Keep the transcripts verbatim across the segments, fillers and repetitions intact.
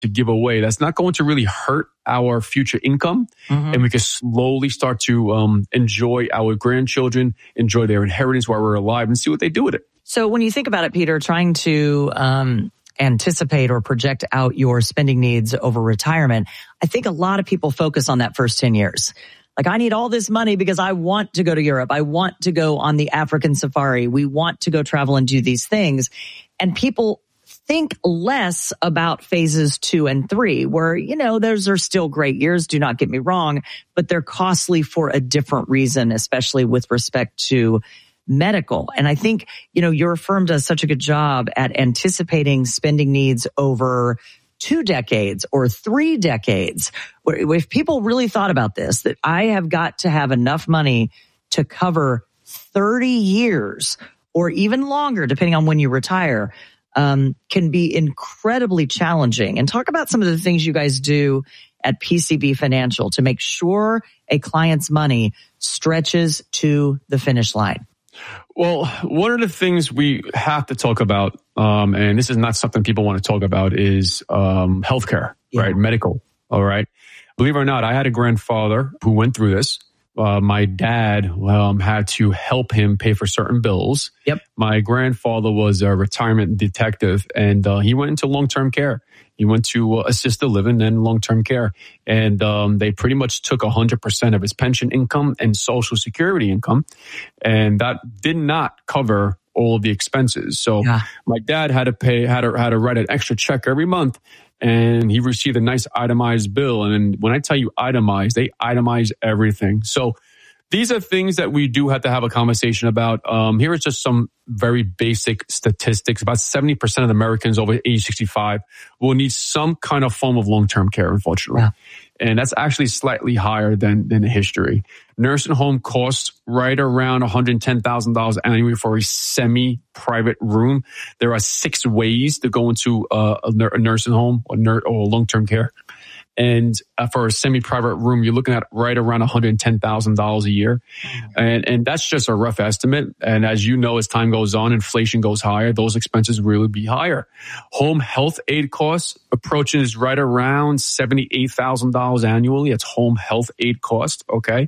to give away that's not going to really hurt our future income. Mm-hmm. And we can slowly start to um, enjoy our grandchildren, enjoy their inheritance while we're alive and see what they do with it. So when you think about it, Peter, trying to um, anticipate or project out your spending needs over retirement, I think a lot of people focus on that first ten years. Like, I need all this money because I want to go to Europe. I want to go on the African safari. We want to go travel and do these things. And people think less about phases two and three, where, you know, those are still great years. Do not get me wrong, but they're costly for a different reason, especially with respect to medical. And I think, you know, your firm does such a good job at anticipating spending needs over two decades or three decades. Where if people really thought about this, that I have got to have enough money to cover thirty years or even longer, depending on when you retire, um, can be incredibly challenging. And talk about some of the things you guys do at P C B Financial to make sure a client's money stretches to the finish line. Well, one of the things we have to talk about, um, and this is not something people want to talk about, is um, healthcare, yeah. right? Medical, all right? Believe it or not, I had a grandfather who went through this. Uh, my dad um, had to help him pay for certain bills. Yep. My grandfather was a retirement detective, and uh, he went into long-term care. He went to uh, assisted living and long-term care. And um, they pretty much took one hundred percent of his pension income and Social Security income. And that did not cover all of the expenses. So yeah. my dad had to pay, had to, had to write an extra check every month. And he received a nice itemized bill. And then when I tell you itemized, they itemize everything. So these are things that we do have to have a conversation about. Um, here is just some very basic statistics. About seventy percent of Americans over age sixty-five will need some kind of form of long-term care, unfortunately. Yeah. And that's actually slightly higher than, than history. Nursing home costs right around one hundred ten thousand dollars annually for a semi-private room. There are six ways to go into uh, a nursing home or, ner- or long-term care. And uh, for a semi-private room, you're looking at right around one hundred ten thousand dollars a year. And, and that's just a rough estimate. And as you know, as time goes on, inflation goes higher, those expenses really be higher. Home health aid costs approaching is right around seventy-eight thousand dollars annually. It's home health aid cost. Okay.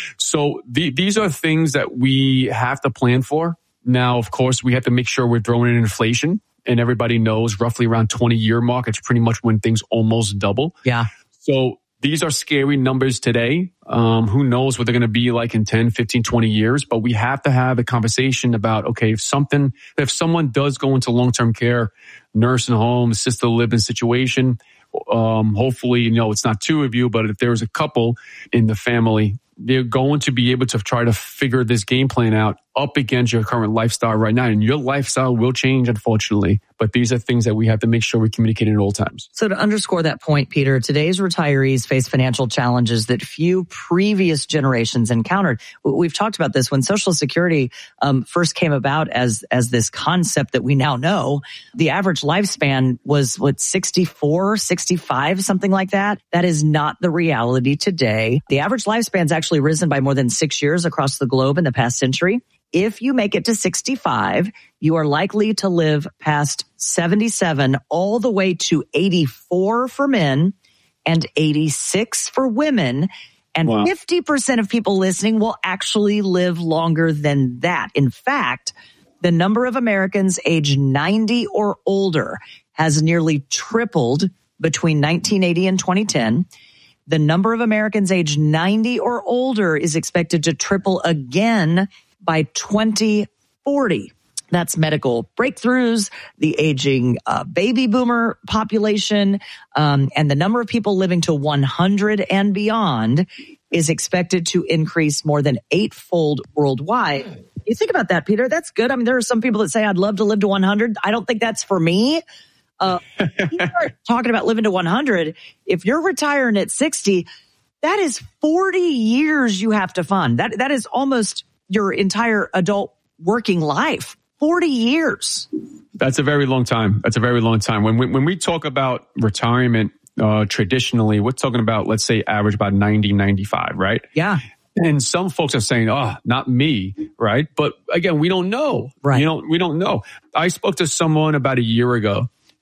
So the, these are things that we have to plan for. Now, of course, we have to make sure we're throwing in inflation. And everybody knows roughly around twenty year mark, it's pretty much when things almost double. Yeah. So these are scary numbers today. Um, who knows what they're going to be like in ten, fifteen, twenty years, but we have to have a conversation about, okay, if something, if someone does go into long-term care, nursing home, assisted living situation, um, hopefully, you know, it's not two of you, but if there's a couple in the family, they're going to be able to try to figure this game plan out up against your current lifestyle right now. And your lifestyle will change, unfortunately. But these are things that we have to make sure we communicate at all times. So to underscore that point, Peter, today's retirees face financial challenges that few previous generations encountered. We've talked about this when Social Security um, first came about as as this concept that we now know. The average lifespan was, what, sixty-four, sixty-five, something like that. That is not the reality today. The average lifespan's actually risen by more than six years across the globe in the past century. If you make it to sixty-five, you are likely to live past seventy-seven all the way to eighty-four for men and eighty-six for women. And wow. fifty percent of people listening will actually live longer than that. In fact, the number of Americans age ninety or older has nearly tripled between nineteen eighty and twenty ten. The number of Americans age ninety or older is expected to triple again by twenty forty. That's medical breakthroughs, the aging uh, baby boomer population, um, and the number of people living to one hundred and beyond is expected to increase more than eightfold worldwide. You think about that, Peter, that's good. I mean, there are some people that say, I'd love to live to one hundred. I don't think that's for me. Uh, you start talking about living to one hundred. If you're retiring at sixty, that is forty years you have to fund. That That is almost your entire adult working life. forty years. That's a very long time. That's a very long time. When we, when we talk about retirement, uh, traditionally, we're talking about, let's say, average about ninety, ninety-five, right? Yeah. And some folks are saying, oh, not me, right? But again, we don't know. Right. You know, we don't know. I spoke to someone about a year ago,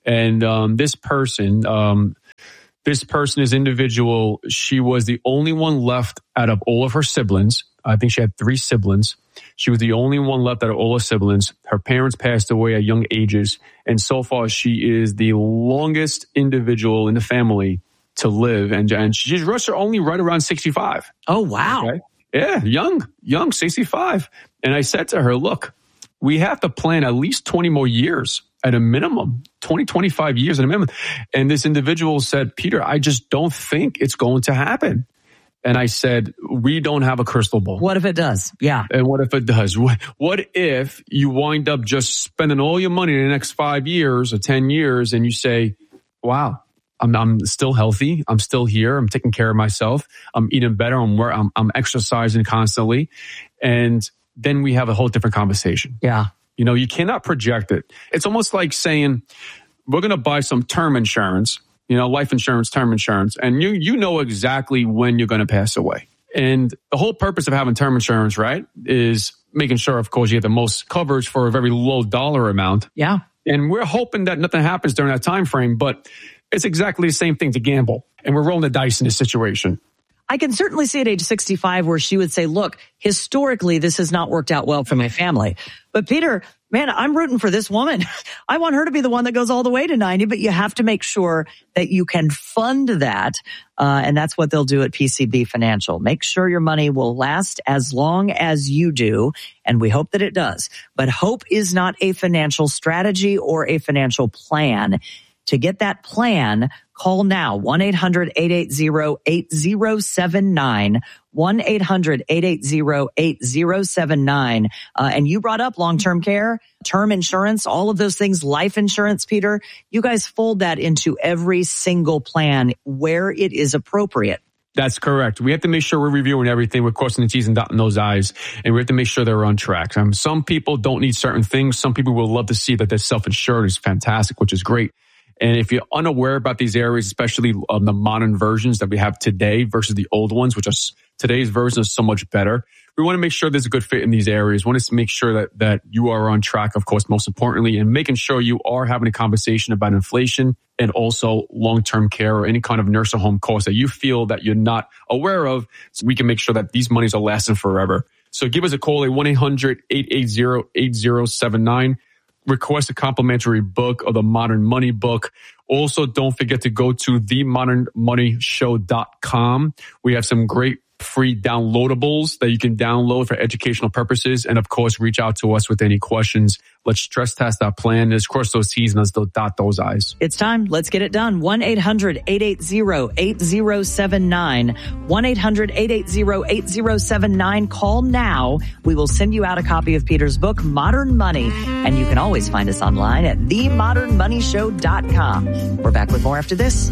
And um, this person, um, this person, this individual, she was the only one left out of all of her siblings. I think she had three siblings. She was the only one left out of all her siblings. Her parents passed away at young ages. And so far, she is the longest individual in the family to live. And, and she's only right around sixty-five. Oh, wow. Okay? Yeah, young, young, sixty-five. And I said to her, look, we have to plan at least twenty more years at a minimum, twenty, twenty-five years at a minimum. And this individual said, Peter, I just don't think it's going to happen. And I said, we don't have a crystal ball. What if it does? Yeah. And what if it does? What, what if you wind up just spending all your money in the next five years or ten years and you say, wow, I'm, I'm still healthy. I'm still here. I'm taking care of myself. I'm eating better. I'm, I'm, I'm exercising constantly. And then we have a whole different conversation. Yeah. You know, you cannot project it. It's almost like saying, we're going to buy some term insurance, you know, life insurance, term insurance, and you you know exactly when you're going to pass away. And the whole purpose of having term insurance, right, is making sure, of course, you have the most coverage for a very low dollar amount. Yeah. And we're hoping that nothing happens during that time frame, but it's exactly the same thing to gamble. And we're rolling the dice in this situation. I can certainly see at age sixty-five where she would say, look, historically, this has not worked out well for my family. But Peter, man, I'm rooting for this woman. I want her to be the one that goes all the way to ninety, but you have to make sure that you can fund that. Uh, and that's what they'll do at P C B Financial. Make sure your money will last as long as you do. And we hope that it does. But hope is not a financial strategy or a financial plan. To get that plan, call now, one eight hundred eight eight zero eight zero seven nine, one eight hundred eight eight zero eight zero seven nine. Uh, and you brought up long-term care, term insurance, all of those things, life insurance, Peter. You guys fold that into every single plan where it is appropriate. That's correct. We have to make sure we're reviewing everything. We're crossing the T's and dotting those I's, and we have to make sure they're on track. Um, some people don't need certain things. Some people will love to see that they're self-insured is fantastic, which is great. And if you're unaware about these areas, especially um, the modern versions that we have today versus the old ones, which are today's version is so much better, we want to make sure there's a good fit in these areas. We want to make sure that, that you are on track, of course, most importantly, and making sure you are having a conversation about inflation and also long-term care or any kind of nursing home cost that you feel that you're not aware of, so we can make sure that these monies are lasting forever. So give us a call at one eight hundred eight eight zero eight zero seven nine. Request a complimentary book of the Modern Money book. Also, don't forget to go to the modern money show dot com. We have some great free downloadables that you can download for educational purposes. And of course, reach out to us with any questions. Let's stress test our plan. Let's cross those T's and let's dot those I's. It's time. Let's get it done. one eight hundred eight eight zero eight zero seven nine. one eight hundred eight eight zero eight zero seven nine. Call now. We will send you out a copy of Peter's book, Modern Money. And you can always find us online at the modern money show dot com. We're back with more after this.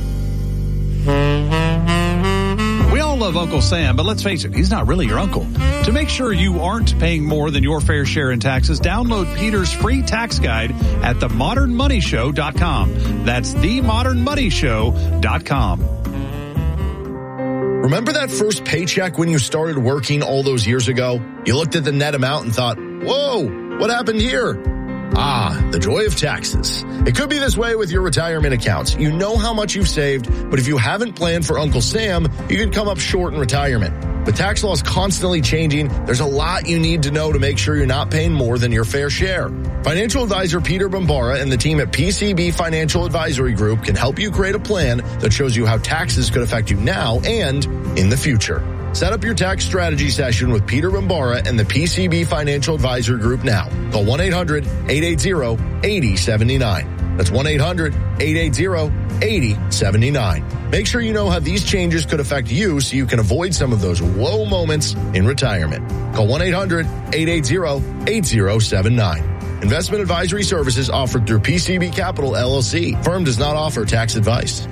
We all love Uncle Sam, but let's face it, he's not really your uncle. To make sure you aren't paying more than your fair share in taxes, download Peter's free tax guide at the modern money show dot com. That's the modern money show dot com. Remember that first paycheck when you started working all those years ago? You looked at the net amount and thought, whoa, what happened here? Ah, the joy of taxes. It could be this way with your retirement accounts. You know how much you've saved, but if you haven't planned for Uncle Sam, you can come up short in retirement. With tax laws constantly changing, there's a lot you need to know to make sure you're not paying more than your fair share. Financial advisor Peter Bombara and the team at P C B Financial Advisory Group can help you create a plan that shows you how taxes could affect you now and in the future. Set up your tax strategy session with Peter Bombara and the P C B Financial Advisor Group now. Call one eight hundred eight eight zero eight zero seven nine. That's one eight hundred eight eight zero eight zero seven nine. Make sure you know how these changes could affect you so you can avoid some of those whoa moments in retirement. Call one eight hundred eight eight zero eight zero seven nine. Investment advisory services offered through P C B Capital, L L C. Firm does not offer tax advice.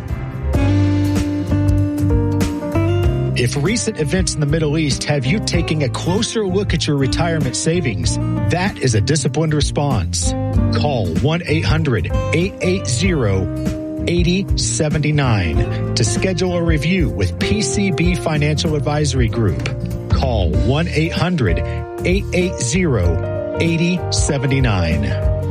If recent events in the Middle East have you taking a closer look at your retirement savings, that is a disciplined response. Call one eight hundred eight eight zero eight zero seven nine to schedule a review with P C B Financial Advisory Group. Call one eight hundred eight eight zero eight zero seven nine.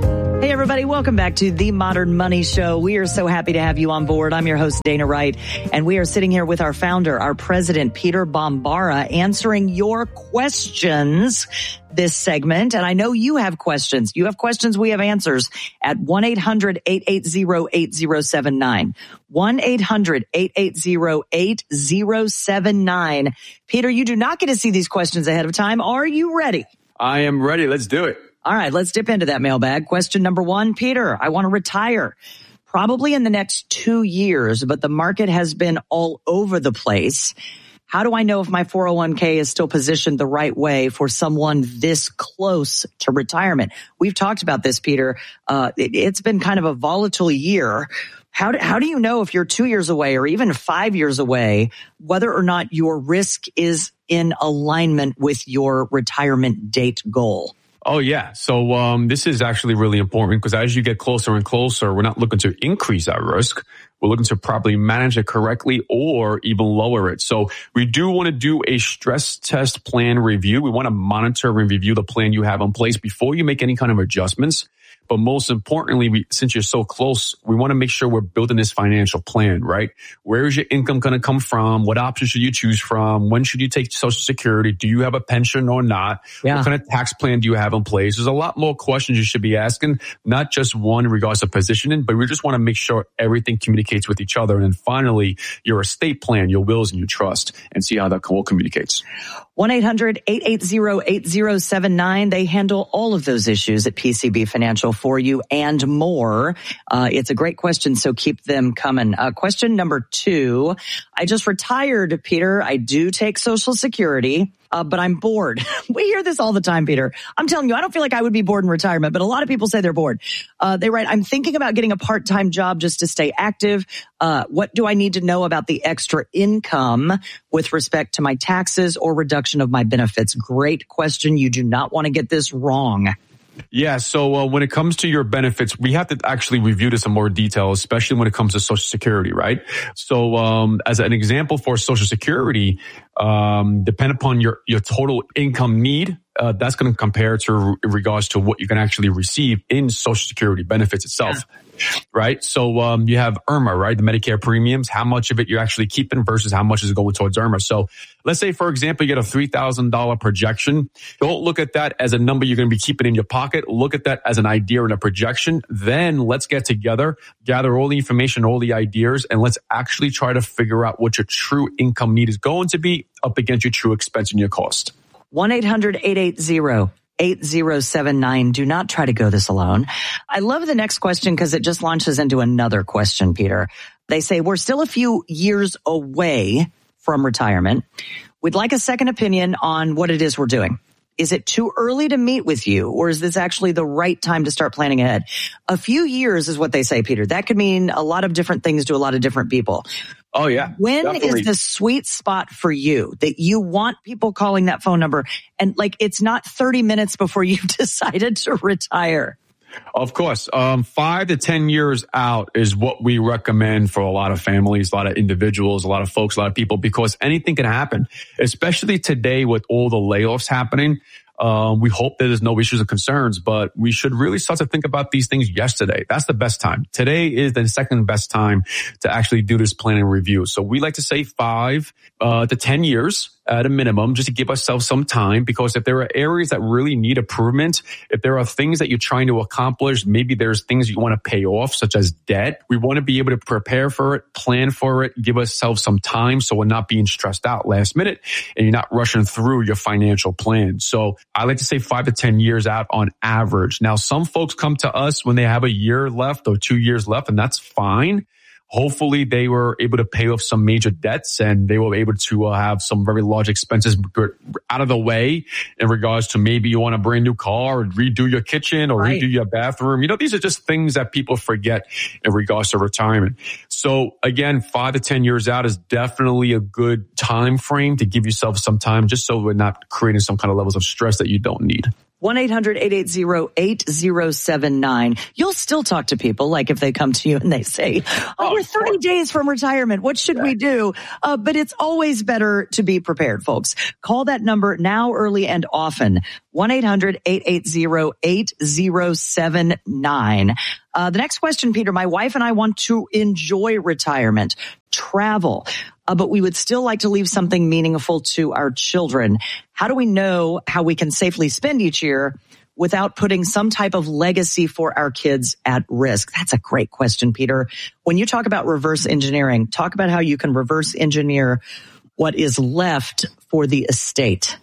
Hey, everybody. Welcome back to the Modern Money Show. We are so happy to have you on board. I'm your host, Dana Wright, and we are sitting here with our founder, our president, Peter Bambara, answering your questions this segment. And I know you have questions. You have questions. We have answers at one eight hundred eight eight zero eight zero seven nine. one eight hundred eight eight zero eight zero seven nine. Peter, you do not get to see these questions ahead of time. Are you ready? I am ready. Let's do it. All right, let's dip into that mailbag. Question number one, Peter, I want to retire probably in the next two years, but the market has been all over the place. How do I know if my four oh one k is still positioned the right way for someone this close to retirement? We've talked about this, Peter. Uh, it, it's been kind of a volatile year. How do, how do you know if you're two years away or even five years away, whether or not your risk is in alignment with your retirement date goal? Oh, yeah. So um, this is actually really important because as you get closer and closer, we're not looking to increase our risk. We're looking to properly manage it correctly or even lower it. So we do want to do a stress test plan review. We want to monitor and review the plan you have in place before you make any kind of adjustments. But most importantly, we, since you're so close, we want to make sure we're building this financial plan, right? Where is your income going to come from? What options should you choose from? When should you take Social Security? Do you have a pension or not? Yeah. What kind of tax plan do you have in place? There's a lot more questions you should be asking, not just one in regards to positioning, but we just want to make sure everything communicates with each other. And then finally, your estate plan, your wills and your trust, and see how that all communicates. one eight hundred eight eight zero eight zero seven nine. They handle all of those issues at P C B Financial for you and more. Uh, it's a great question, so keep them coming. Uh, question number two. I just retired, Peter. I do take Social Security. Uh, but I'm bored. We hear this all the time, Peter. I'm telling you, I don't feel like I would be bored in retirement, but a lot of people say they're bored. Uh, they write, I'm thinking about getting a part-time job just to stay active. Uh, what do I need to know about the extra income with respect to my taxes or reduction of my benefits? Great question. You do not want to get this wrong. Yeah, so uh, when it comes to your benefits, we have to actually review this in more detail, especially when it comes to Social Security, right? So um, as an example for Social Security, um, depending upon your, your total income need, uh, that's going to compare to re- regards to what you can actually receive in Social Security benefits itself. Yeah. Right. So, um, you have I R M A, right? The Medicare premiums, how much of it you're actually keeping versus how much is going towards I R M A. So let's say, for example, you get a three thousand dollars projection. Don't look at that as a number you're going to be keeping in your pocket. Look at that as an idea and a projection. Then let's get together, gather all the information, all the ideas, and let's actually try to figure out what your true income need is going to be up against your true expense and your cost. one eight hundred eight eight zero eight zero seven nine. Do not try to go this alone. I love the next question because it just launches into another question, Peter. They say, we're still a few years away from retirement. We'd like a second opinion on what it is we're doing. Is it too early to meet with you, or is this actually the right time to start planning ahead? A few years is what they say, Peter. That could mean a lot of different things to a lot of different people. Oh, yeah. When definitely. is the sweet spot for you that you want people calling that phone number? And like, it's not thirty minutes before you've decided to retire. Of course. Um, five to ten years out is what we recommend for a lot of families, a lot of individuals, a lot of folks, a lot of people, because anything can happen, especially today with all the layoffs happening. Um, we hope that there's no issues or concerns, but we should really start to think about these things yesterday. That's the best time. Today is the second best time to actually do this planning review. So we like to say five uh, to ten years at a minimum, just to give ourselves some time, because if there are areas that really need improvement, if there are things that you're trying to accomplish, maybe there's things you want to pay off, such as debt, we want to be able to prepare for it, plan for it, give ourselves some time so we're not being stressed out last minute and you're not rushing through your financial plan. So I like to say five to ten years out on average. Now, some folks come to us when they have a year left or two years left, and that's fine. Hopefully they were able to pay off some major debts and they were able to uh, have some very large expenses out of the way in regards to maybe you want a brand new car or redo your kitchen or right. redo your bathroom. You know, these are just things that people forget in regards to retirement. So again, five to ten years out is definitely a good time frame to give yourself some time just so we're not creating some kind of levels of stress that you don't need. one eight hundred eight eight zero eight zero seven nine. You'll still talk to people, like if they come to you and they say, oh, oh we're thirty days from retirement. What should yeah. we do? Uh, but it's always better to be prepared, folks. Call that number now, early and often. one eight hundred eight eight zero eight zero seven nine. Uh, the next question, Peter, my wife and I want to enjoy retirement, travel, uh, but we would still like to leave something meaningful to our children. How do we know how we can safely spend each year without putting some type of legacy for our kids at risk? That's a great question, Peter. When you talk about reverse engineering, talk about how you can reverse engineer what is left for the estate.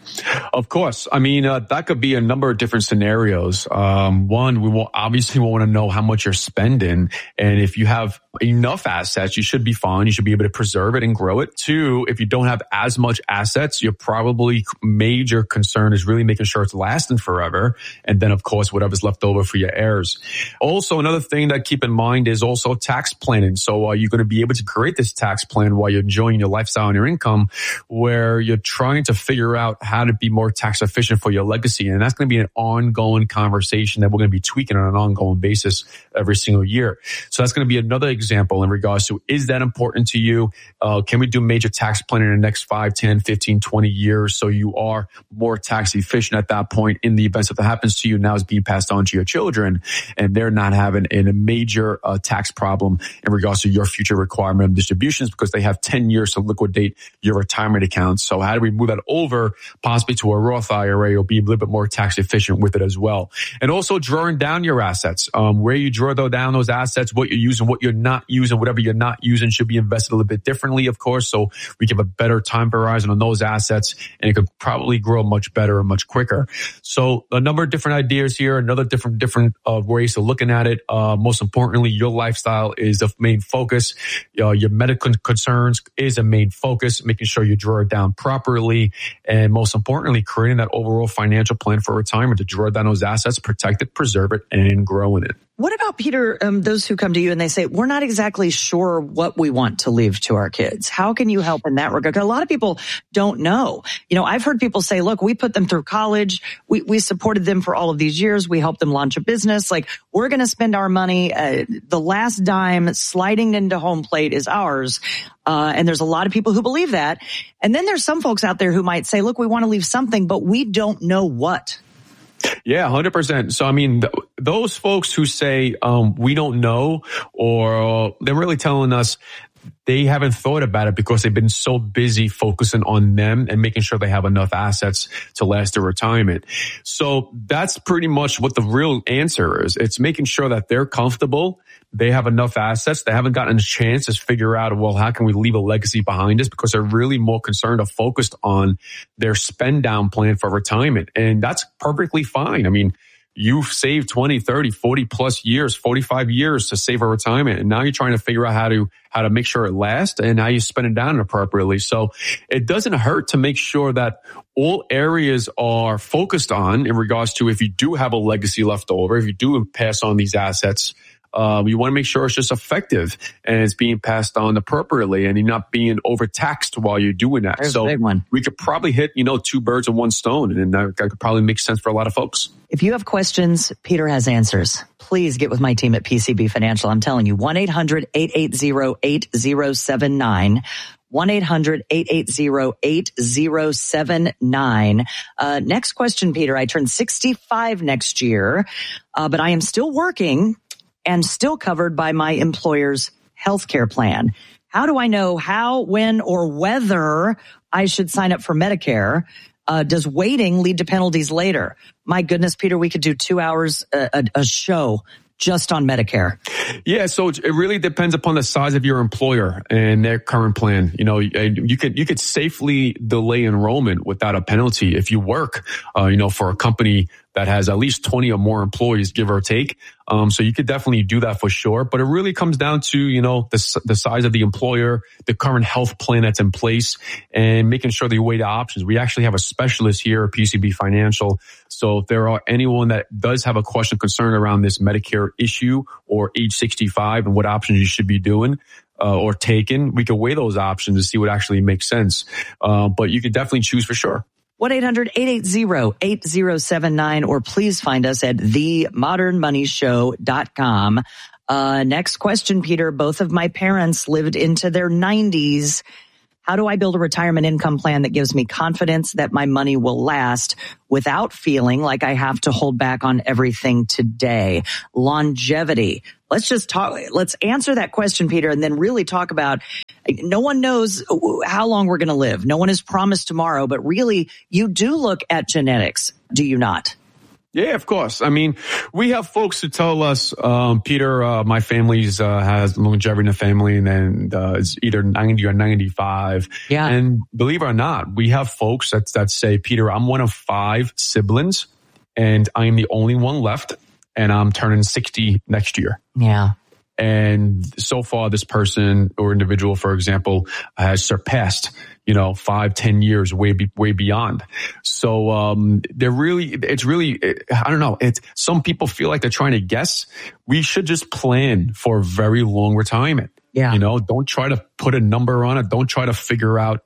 Of course. I mean, uh, that could be a number of different scenarios. Um, one, we will obviously want to know how much you're spending. And if you have enough assets, you should be fine. You should be able to preserve it and grow it. Two, if you don't have as much assets, your probably major concern is really making sure it's lasting forever. And then, of course, whatever's left over for your heirs. Also, another thing that keep in mind is also tax planning. So uh, you're going to be able to create this tax plan while you're enjoying your lifestyle and your income, where you're trying to figure out how to be more tax efficient for your legacy. And that's going to be an ongoing conversation that we're going to be tweaking on an ongoing basis every single year. So that's going to be another example in regards to, is that important to you? Uh, can we do major tax planning in the next five, ten, fifteen, twenty years so you are more tax efficient at that point in the events that that happens to you now is being passed on to your children and they're not having a major uh, tax problem in regards to your future requirement of distributions because they have ten years to liquidate your retirement accounts. So how do we move that over possibly to a Roth I R A or be a little bit more tax efficient with it as well? And also drawing down your assets, um, where you draw down those assets, what you're using, what you're not using, whatever you're not using should be invested a little bit differently, of course. So we give a better time horizon on those assets and it could probably grow much better and much quicker. So a number of different ideas here, another different, different uh, ways of looking at it. Uh, most importantly, your lifestyle is the main focus. Uh, your medical concerns is a main focus, making sure you draw it down properly. And most importantly, creating that overall financial plan for retirement to draw down those assets, protect it, preserve it, and grow in it. What about, Peter, um, those who come to you and they say, we're not exactly sure what we want to leave to our kids? How can you help in that regard? 'Cause a lot of people don't know. You know, I've heard people say, look, we put them through college. We, we supported them for all of these years. We helped them launch a business. Like, we're going to spend our money. Uh, the last dime sliding into home plate is ours. Uh, and there's a lot of people who believe that. And then there's some folks out there who might say, look, we want to leave something, but we don't know what. Yeah, one hundred percent. So, I mean, th- those folks who say, um, we don't know, or uh, they're really telling us they haven't thought about it because they've been so busy focusing on them and making sure they have enough assets to last their retirement. So that's pretty much what the real answer is. It's making sure that they're comfortable. They have enough assets. They haven't gotten a chance to figure out, well, how can we leave a legacy behind us? Because they're really more concerned or focused on their spend down plan for retirement. And that's perfectly fine. I mean, you've saved twenty, thirty, forty plus years, forty-five years to save a retirement. And now you're trying to figure out how to, how to make sure it lasts and how you spend it down appropriately. So it doesn't hurt to make sure that all areas are focused on in regards to if you do have a legacy left over, if you do pass on these assets, Uh, you want to make sure it's just effective and it's being passed on appropriately and you're not being overtaxed while you're doing that. There's so a big one. We could probably hit, you know, two birds with one stone, and that, that could probably make sense for a lot of folks. If you have questions, Peter has answers. Please get with my team at P C B Financial. I'm telling you, one eight hundred eight eight zero eight zero seven nine. one eight hundred eight eight zero eight zero seven nine. Uh, next question, Peter. I turn sixty-five next year, uh, but I am still working and still covered by my employer's healthcare plan. How do I know how, when, or whether I should sign up for Medicare? Uh, does waiting lead to penalties later? My goodness, Peter, we could do two hours a, a, a show just on Medicare. Yeah, so it really depends upon the size of your employer and their current plan. You know, you could you could safely delay enrollment without a penalty if you work, uh, you know, for a company that has at least twenty or more employees, give or take. Um, so you could definitely do that for sure. But it really comes down to, you know, the, the size of the employer, the current health plan that's in place, and making sure that you weigh the options. We actually have a specialist here at P C B Financial. So if there are anyone that does have a question, concern around this Medicare issue or age sixty-five and what options you should be doing, Uh, or taken, we could weigh those options to see what actually makes sense. Uh, but you could definitely choose for sure. one eight hundred eight eight zero eight zero seven nine, or please find us at the modern money show dot com. Uh, next question, Peter. Both of my parents lived into their nineties. How do I build a retirement income plan that gives me confidence that my money will last without feeling like I have to hold back on everything today? Longevity. Let's just talk, let's answer that question, Peter, and then really talk about, no one knows how long we're going to live. No one is promised tomorrow, but really you do look at genetics, do you not? Yeah, of course. I mean, we have folks who tell us, um, Peter, uh, my family's, uh, has longevity in the family, and then, uh, it's either ninety or ninety-five. Yeah. And believe it or not, we have folks that, that say, Peter, I'm one of five siblings and I'm the only one left, and I'm turning sixty next year. Yeah. And so far, this person or individual, for example, has surpassed, you know, five, ten years way, be, way beyond. So, um, they're really, it's really, I don't know. It's, some people feel like they're trying to guess. We should just plan for a very long retirement. Yeah. You know, don't try to put a number on it. Don't try to figure out,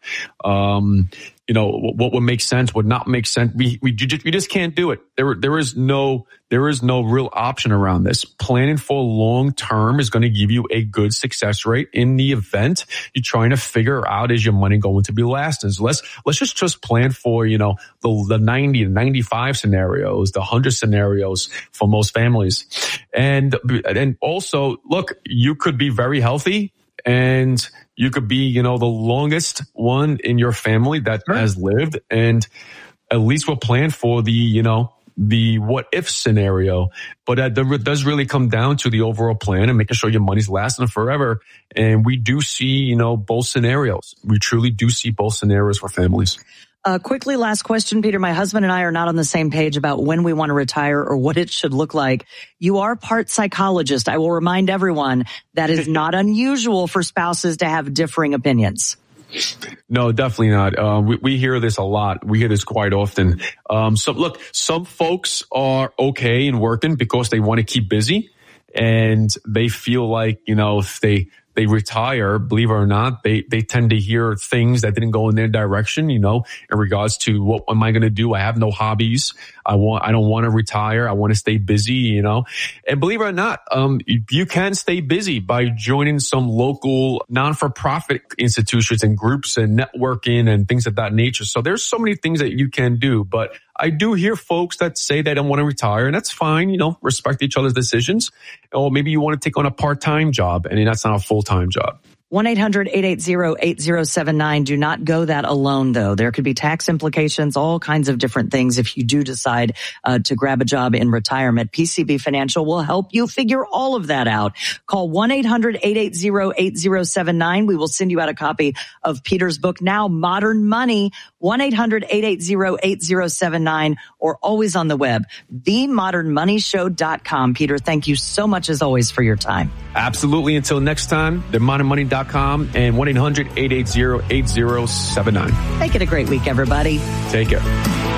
um, you know, what would make sense, what not make sense. We, we just, we just can't do it. There, there is no, there is no real option around this. Planning for long term is going to give you a good success rate in the event you're trying to figure out, is your money going to be lasting? So let's, let's just, just plan for, you know, the, the ninety, the ninety-five scenarios, the one hundred scenarios for most families. And, and also, look, you could be very healthy, and you could be, you know, the longest one in your family that sure. has lived. And at least we'll plan for the, you know, the what if scenario. But uh, it does really come down to the overall plan and making sure your money's lasting forever. And we do see, you know, both scenarios. We truly do see both scenarios for families. Uh, quickly, last question, Peter. My husband and I are not on the same page about when we want to retire or what it should look like. You are part psychologist. I will remind everyone that is not unusual for spouses to have differing opinions. No, definitely not. Uh, we, we hear this a lot. We hear this quite often. Um, so look, some folks are okay in working because they want to keep busy, and they feel like, you know, if they, they retire, believe it or not, they, they tend to hear things that didn't go in their direction, you know, in regards to what am I going to do? I have no hobbies. I want, I don't want to retire. I want to stay busy, you know, and believe it or not, um, you, you can stay busy by joining some local non-for-profit institutions and groups and networking and things of that nature. So there's so many things that you can do, but I do hear folks that say they don't want to retire, and that's fine. You know, respect each other's decisions. Or maybe you want to take on a part-time job, and that's not a full-time job. one eight hundred eight eight zero eight zero seven nine. Do not go that alone, though. There could be tax implications, all kinds of different things if you do decide uh, to grab a job in retirement. P C B Financial will help you figure all of that out. Call one eight hundred eight eight zero eight zero seven nine. We will send you out a copy of Peter's book, Now Modern Money, one eight hundred eight eight zero eight zero seven nine, or always on the web, the modern money show dot com. Peter, thank you so much, as always, for your time. Absolutely. Until next time, the modern money dot com and one eight hundred eight eight zero eight zero seven nine. Make it a great week, everybody. Take care.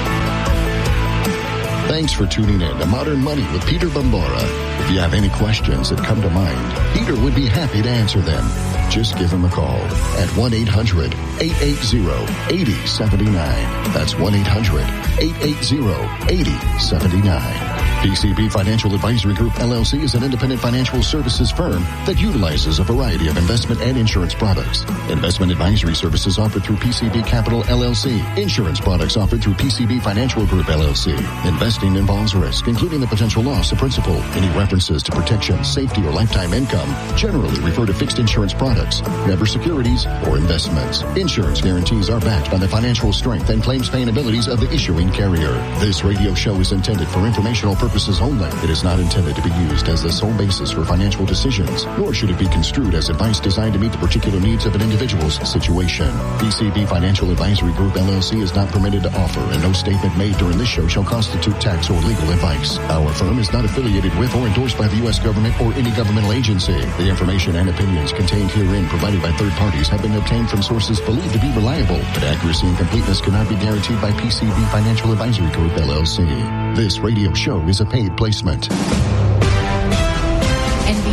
Thanks for tuning in to Modern Money with Peter Bambara. If you have any questions that come to mind, Peter would be happy to answer them. Just give him a call at one eight hundred eight eight zero eight zero seven nine. That's one eight hundred eight eight zero eight zero seven nine. P C B Financial Advisory Group, L L C is an independent financial services firm that utilizes a variety of investment and insurance products. Investment advisory services offered through P C B Capital, L L C. Insurance products offered through P C B Financial Group, L L C. Investing involves risk, including the potential loss of principal. Any references to protection, safety, or lifetime income generally refer to fixed insurance products, never securities or investments. Insurance guarantees are backed by the financial strength and claims paying abilities of the issuing carrier. This radio show is intended for informational purposes only. It is not intended to be used as the sole basis for financial decisions, nor should it be construed as advice designed to meet the particular needs of an individual's situation. P C B Financial Advisory Group, L L C is not permitted to offer, and no statement made during this show shall constitute tax or legal advice. Our firm is not affiliated with or endorsed by the U S government or any governmental agency. The information and opinions contained herein provided by third parties have been obtained from sources believed to be reliable, but accuracy and completeness cannot be guaranteed by P C B Financial Advisory Group, L L C. This radio show is a paid placement. N B C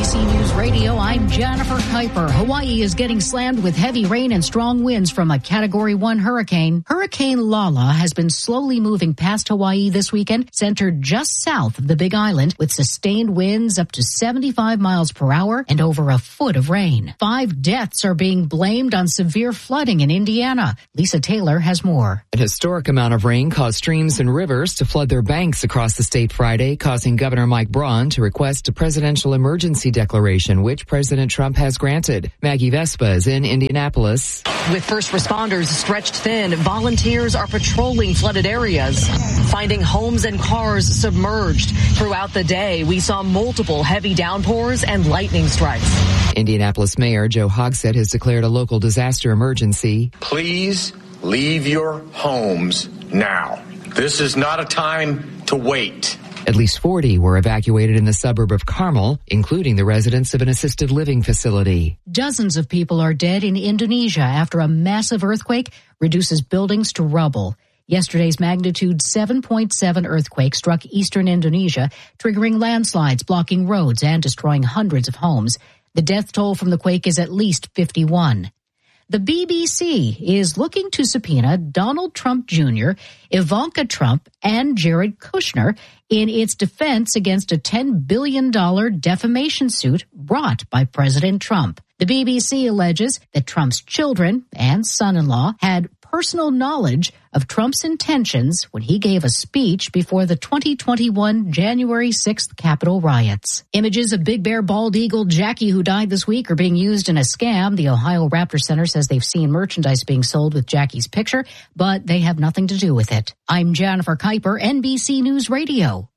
C News Radio, I'm Jennifer Kuiper. Hawaii is getting slammed with heavy rain and strong winds from a Category one hurricane. Hurricane Lala has been slowly moving past Hawaii this weekend, centered just south of the Big Island, with sustained winds up to seventy-five miles per hour and over a foot of rain. Five deaths are being blamed on severe flooding in Indiana. Lisa Taylor has more. An historic amount of rain caused streams and rivers to flood their banks across the state Friday, causing Governor Mike Braun to request a presidential emergency declaration, which President Trump has granted. Maggie Vespa is in Indianapolis. With first responders stretched thin, volunteers are patrolling flooded areas, finding homes and cars submerged. Throughout the day, we saw multiple heavy downpours and lightning strikes. Indianapolis Mayor Joe Hogsett has declared a local disaster emergency. Please leave your homes now. This is not a time to wait. At least forty were evacuated in the suburb of Carmel, including the residents of an assisted living facility. Dozens of people are dead in Indonesia after a massive earthquake reduces buildings to rubble. Yesterday's magnitude seven point seven earthquake struck eastern Indonesia, triggering landslides, blocking roads, and destroying hundreds of homes. The death toll from the quake is at least fifty-one. The B B C is looking to subpoena Donald Trump Junior, Ivanka Trump, and Jared Kushner in its defense against a ten billion dollars defamation suit brought by President Trump. The B B C alleges that Trump's children and son-in-law had personal knowledge of Trump's intentions when he gave a speech before the twenty twenty-one January sixth Capitol riots. Images of Big Bear bald eagle Jackie, who died this week, are being used in a scam. The Ohio Raptor Center says they've seen merchandise being sold with Jackie's picture, but they have nothing to do with it. I'm Jennifer Kuiper, N B C News Radio.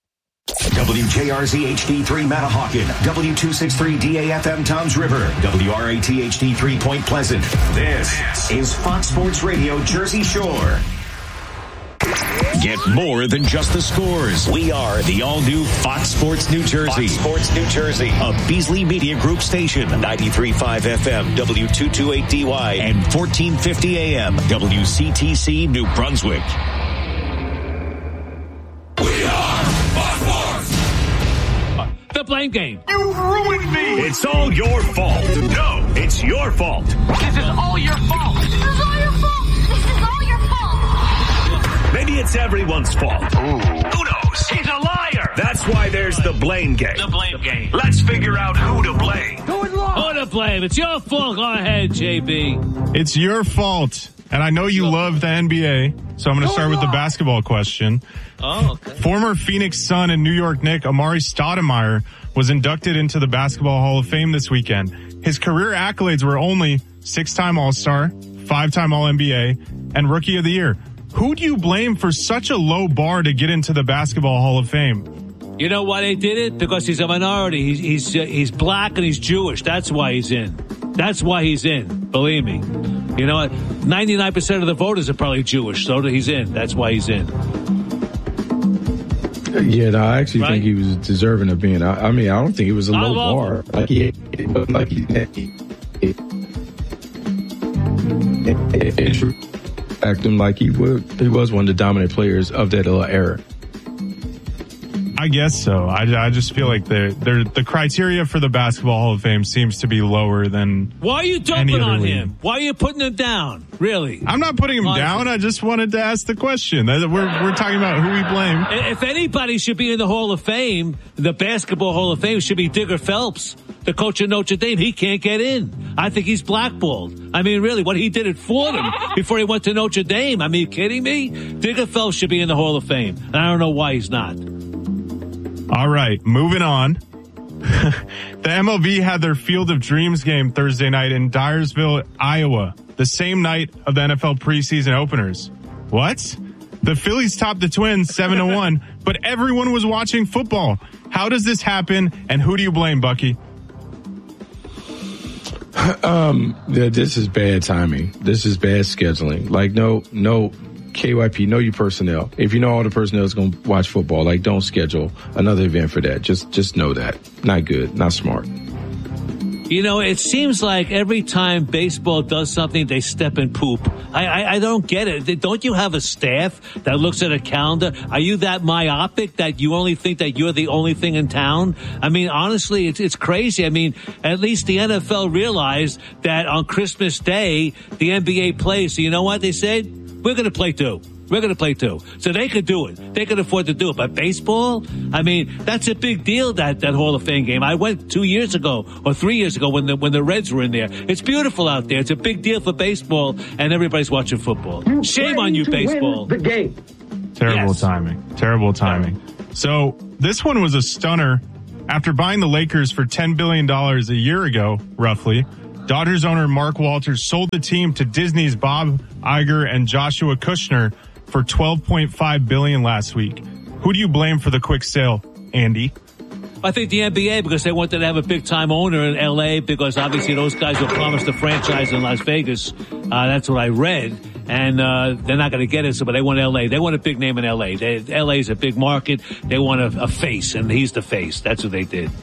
W J R Z H D three Manahawkin, W two sixty-three D A F M Toms River, W R A T H D three Point Pleasant. This is Fox Sports Radio Jersey Shore. Get more than just the scores. We are the all-new Fox Sports New Jersey. Fox Sports New Jersey, a Beasley Media Group station, ninety-three point five F M, W two twenty-eight D Y, and fourteen fifty A M, W C T C New Brunswick. We are Fox Sports. The blame game. You ruined me. It's all your fault. No, it's your fault. This is all your fault. This is all your fault. This is all your fault. Maybe it's everyone's fault. Ooh. Who knows? He's a liar. That's why there's the blame game. The blame game. Let's figure out who to blame. Who is wrong? Who to blame? It's your fault. Go ahead, J B. It's your fault. And I know you love the N B A, so I'm going to start with the basketball question. Oh, okay. Former Phoenix Sun and New York Knick Amari Stoudemire was inducted into the Basketball Hall of Fame this weekend. His career accolades were only six-time All-Star, five-time All N B A, and Rookie of the Year. Who do you blame for such a low bar to get into the Basketball Hall of Fame? You know why they did it? Because he's a minority. He's he's uh, he's black and he's Jewish. That's why he's in. That's why he's in. Believe me. You know what? ninety-nine percent of the voters are probably Jewish, so he's in. That's why he's in. Yeah, no, I actually Right? think he was deserving of being. I, I mean, I don't think it was a I low love bar. Like he, like he, he, he, he acting like he would. He was one of the dominant players of that little era. I guess so. I, I just feel like the the the criteria for the Basketball Hall of Fame seems to be lower than. Why are you any dumping other on league. him? Why are you putting him down? Really? I'm not putting him Why is down. it- I just wanted to ask the question. That- We're we're talking about who we blame. If anybody should be in the Hall of Fame, the Basketball Hall of Fame should be Digger Phelps, the coach of Notre Dame. He can't get in. I think he's blackballed. I mean, really, what he did at Fordham before he went to Notre Dame. I mean, you kidding me? Digger Phelps should be in the Hall of Fame, and I don't know why he's not. All right, moving on. The M L B had their Field of Dreams game Thursday night in Dyersville, Iowa, the same night of the N F L preseason openers. What? The Phillies topped the Twins seven to one, but everyone was watching football. How does this happen, and who do you blame, Bucky? Um, th- this is bad timing. This is bad scheduling. Like, no, no, K Y P, know your personnel. If you know all the personnel is going to watch football, like, don't schedule another event for that. Just, just know that. Not good. Not smart. You know, it seems like every time baseball does something, they step in poop. I, I, I don't get it. Don't you have a staff that looks at a calendar? Are you that myopic that you only think that you're the only thing in town? I mean, honestly, it's, it's crazy. I mean, at least the N F L realized that on Christmas Day, the N B A plays. So you know what they said? We're going to play too. We're going to play too. So they could do it. They could afford to do it. But baseball, I mean, that's a big deal, that, that Hall of Fame game. I went two years ago or three years ago when the, when the Reds were in there. It's beautiful out there. It's a big deal for baseball, and everybody's watching football. You Shame on you, baseball. The game. Terrible Yes. timing. Terrible timing. So this one was a stunner. After buying the Lakers for ten billion dollars a year ago, roughly, Dodgers owner Mark Walters sold the team to Disney's Bob Iger and Joshua Kushner for twelve point five billion dollars last week. Who do you blame for the quick sale, Andy? I think the N B A, because they wanted to have a big-time owner in L A, because obviously those guys were promised a franchise in Las Vegas. Uh, that's what I read. And uh, they're not going to get it, so but they want L A. They want a big name in L A. They, L A is a big market. They want a, a face, and he's the face. That's what they did.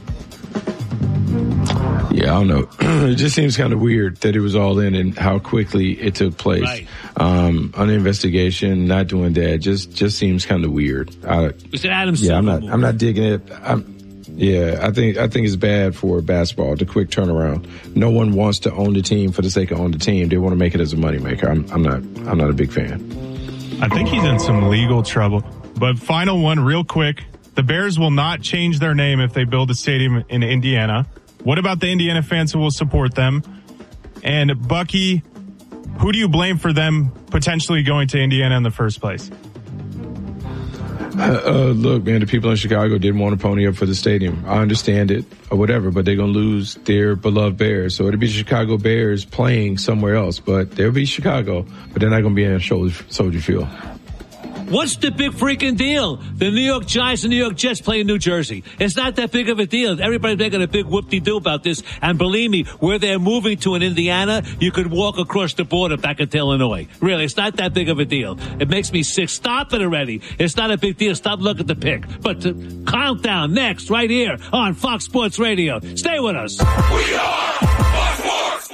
Yeah, I don't know. It just seems kind of weird that it was all in and how quickly it took place. Right. Um, on investigation, not doing that, just just seems kind of weird. I, It's an Adam yeah, Silver I'm not. movie. I'm not digging it. I'm, yeah, I think I think it's bad for basketball, the quick turnaround. No one wants to own the team for the sake of owning the team. They want to make it as a moneymaker. I'm, I'm not. I'm not a big fan. I think he's in some legal trouble. But final one, real quick. The Bears will not change their name if they build a stadium in Indiana. What about the Indiana fans who will support them? And Bucky, who do you blame for them potentially going to Indiana in the first place? Uh, uh, look, man, the people in Chicago didn't want to pony up for the stadium. I understand it or whatever, but they're going to lose their beloved Bears. So it'll be Chicago Bears playing somewhere else, but they'll be Chicago, but they're not going to be in Soldier Field. What's the big freaking deal? The New York Giants and New York Jets play in New Jersey. It's not that big of a deal. Everybody's making a big whoop-de-doo about this. And believe me, where they're moving to in Indiana, you could walk across the border back into Illinois. Really, it's not that big of a deal. It makes me sick. Stop it already. It's not a big deal. Stop looking at the pick. But to countdown next, right here on Fox Sports Radio. Stay with us. We are Fox Sports.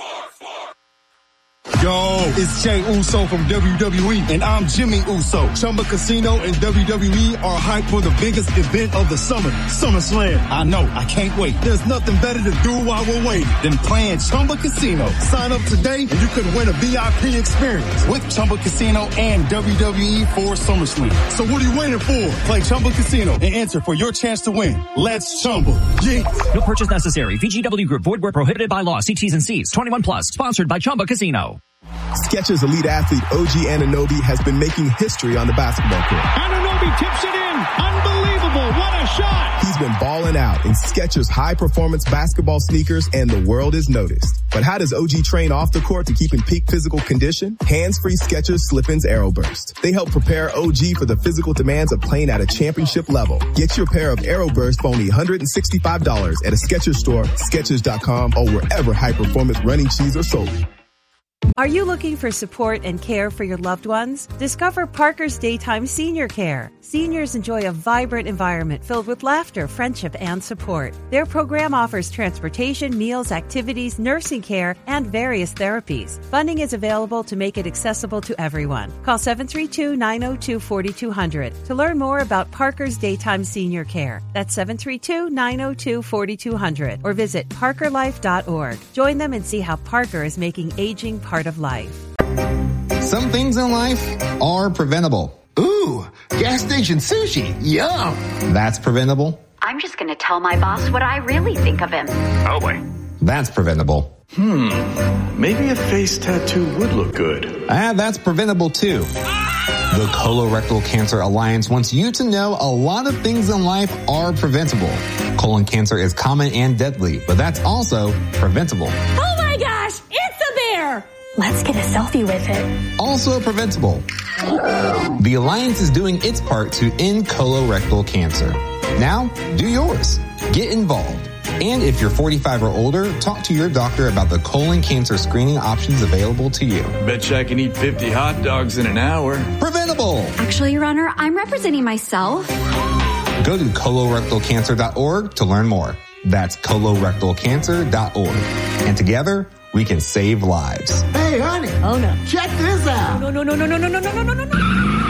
Yo, it's Jay Uso from W W E, and I'm Jimmy Uso. Chumba Casino and W W E are hyped for the biggest event of the summer, SummerSlam. I know, I can't wait. There's nothing better to do while we're waiting than playing Chumba Casino. Sign up today and you could win a V I P experience with Chumba Casino and W W E for SummerSlam. So what are you waiting for? Play Chumba Casino and enter for your chance to win. Let's Chumba. Yeah. No purchase necessary. V G W Group. Void where prohibited by law. See T's and C's. twenty-one plus. Sponsored by Chumba Casino. Skechers elite athlete O G Anunoby has been making history on the basketball court. Anunoby tips it in. Unbelievable. What a shot. He's been balling out in Skechers high-performance basketball sneakers, and the world is noticed. But how does O G train off the court to keep in peak physical condition? Hands-free Skechers Slip-ins Aeroburst. They help prepare O G for the physical demands of playing at a championship level. Get your pair of Aeroburst for only one hundred sixty-five dollars at a Skechers store, Skechers dot com, or wherever high-performance running shoes are sold. Are you looking for support and care for your loved ones? Discover Parker's Daytime Senior Care. Seniors enjoy a vibrant environment filled with laughter, friendship, and support. Their program offers transportation, meals, activities, nursing care, and various therapies. Funding is available to make it accessible to everyone. Call seven three two, nine zero two, four two zero zero to learn more about Parker's Daytime Senior Care. That's seven three two, nine zero two, four two zero zero or visit parker life dot org. Join them and see how Parker is making aging part of life. Some things in life are preventable. Ooh, gas station sushi. Yum. That's preventable. I'm just going to tell my boss what I really think of him. Oh, boy. That's preventable. Hmm, maybe a face tattoo would look good. Ah, that's preventable too. The Colorectal Cancer Alliance wants you to know a lot of things in life are preventable. Colon cancer is common and deadly, but that's also preventable. Oh my gosh, it's a bear! Let's get a selfie with it. Also preventable. The Alliance is doing its part to end colorectal cancer. Now, do yours. Get involved. And if you're forty-five or older, talk to your doctor about the colon cancer screening options available to you. Bet you I can eat fifty hot dogs in an hour. Preventable. Actually, Your Honor, I'm representing myself. Go to colorectal cancer dot org to learn more. That's colorectal cancer dot org. And together, we can save lives. Hey, honey. Oh, no. Check this out. No, no, no, no, no, no, no, no, no, no, no.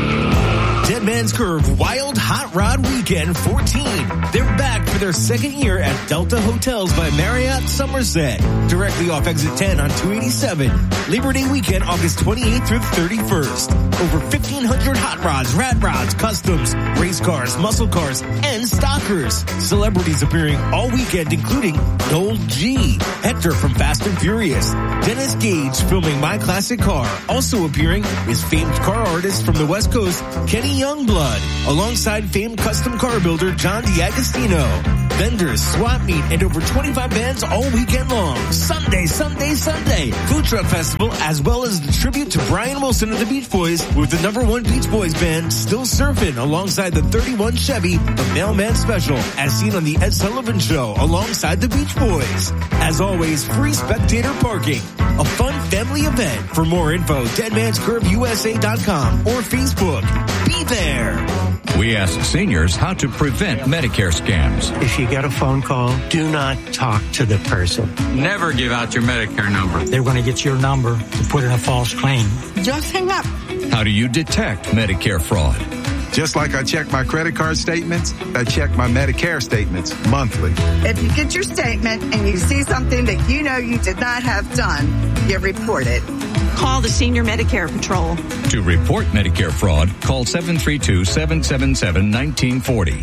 Dead Man's Curve Wild Hot Rod Weekend fourteen. They're back for their second year at Delta Hotels by Marriott Somerset, directly off exit ten on two eighty-seven. Labor Day weekend, August twenty-eighth through the thirty-first. Over fifteen hundred hot rods, rat rods, customs, race cars, muscle cars, and stockers. Celebrities appearing all weekend, including Noel G, Hector from Fast and Furious, Dennis Gage filming My Classic Car. Also appearing is famed car artist from the West Coast, Kenny Youngblood, alongside famed custom car builder John D'Agostino. Vendors, swap meet, and over twenty-five bands all weekend long. Sunday, Sunday, Sunday. Food Truck Festival, as well as the tribute to Brian Wilson of the Beach Boys with the number one Beach Boys band Still Surfing alongside the thirty-one Chevy, the Mailman Special, as seen on the Ed Sullivan Show alongside the Beach Boys. As always, free spectator parking. A fun family event. For more info, dead mans curve U S A dot com or Facebook. Be there. We ask seniors how to prevent Medicare scams. If you get a phone call, do not talk to the person. Never give out your Medicare number. They're going to get your number to put in a false claim. Just hang up. How do you detect Medicare fraud? Just like I check my credit card statements, I check my Medicare statements monthly. If you get your statement and you see something that you know you did not have done, you report it. Call the Senior Medicare Patrol. To report Medicare fraud, call seven three two, seven seven seven, one nine four zero.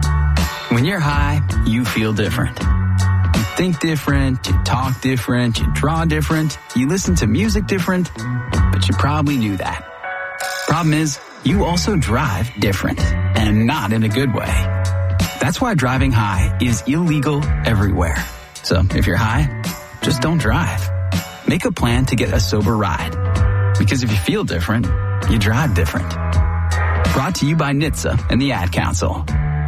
When you're high, you feel different. You think different, you talk different, you draw different, you listen to music different, but you probably knew that. Problem is, you also drive different, and not in a good way. That's why driving high is illegal everywhere. So if you're high, just don't drive. Make a plan to get a sober ride. Because if you feel different, you drive different. Brought to you by N H T S A and the Ad Council.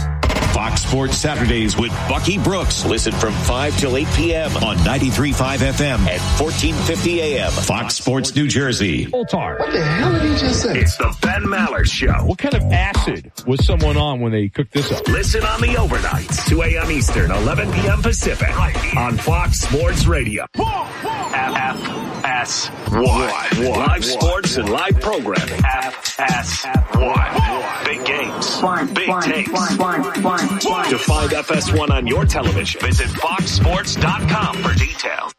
Fox Sports Saturdays with Bucky Brooks. Listen from five till eight p.m. on ninety-three point five F M and fourteen fifty A M. Fox Sports New Jersey. What the hell did he just say? It's the Ben Maller Show. What kind of acid was someone on when they cooked this up? Listen on the overnights, two a.m. Eastern, eleven p.m. Pacific, on Fox Sports Radio. F S one. Live sports and live programming. F S one. Big games. Big takes. To find F S one on your television, visit fox sports dot com for details.